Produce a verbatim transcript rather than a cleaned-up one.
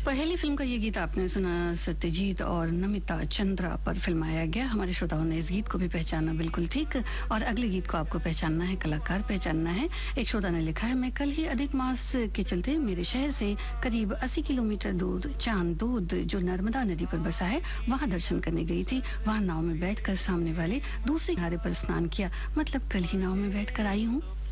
पहली फिल्म का ये गीत आपने सुना सत्यजीत और नमिता चंद्रा पर फिल्माया गया। हमारे श्रोताओं ने इस गीत को भी पहचाना बिल्कुल ठीक। और अगले गीत को आपको पहचानना है, कलाकार पहचानना है। एक श्रोता ने लिखा है, मैं कल ही अधिक मास के चलते मेरे शहर से करीब अस्सी किलोमीटर दूर चांद दूध जो नर्मदा नदी पर बसा है वहां दर्शन करने गई थी। वहां नाव में बैठकर सामने वाले दूसरे किनारे पर स्नान किया। मतलब कल ही नाव में बैठकर आई हूँ।